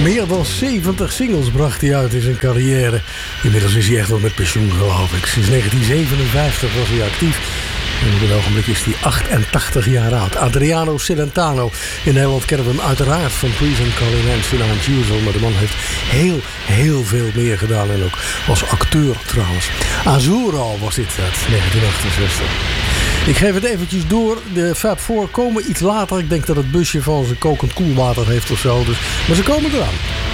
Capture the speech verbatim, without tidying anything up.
Meer dan zeventig singles bracht hij uit in zijn carrière. Inmiddels is hij echt wel met pensioen, geloof ik. Sinds negentien zevenenvijftig was hij actief. En op het ogenblik is hij achtentachtig jaar oud. Adriano Celentano. In Nederland kennen we hem uiteraard van Please and Colin and Tonight Unusual. Maar de man heeft heel, heel veel meer gedaan. En ook als acteur trouwens. Azuro was dit uit negentien achtenzestig. Ik geef het eventjes door. De Fab Four komen iets later. Ik denk dat het busje van zijn kokend koelwater heeft of zo. Dus, maar ze komen eraan.